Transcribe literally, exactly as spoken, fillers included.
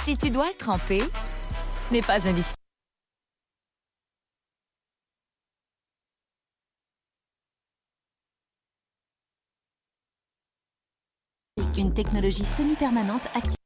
Si tu dois le tremper, ce n'est pas un biscuit. Une technologie semi-permanente active.